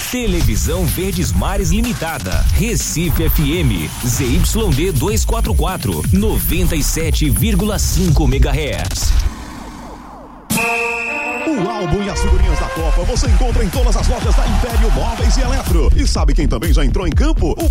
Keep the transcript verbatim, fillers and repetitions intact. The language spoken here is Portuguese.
Televisão Verdes Mares Limitada, Recife F M, Z Y D duzentos e quarenta e quatro, noventa e sete vírgula cinco megahertz. O álbum e as figurinhas da Copa você encontra em todas as lojas da Império Móveis e Eletro. E sabe quem também já entrou em campo? O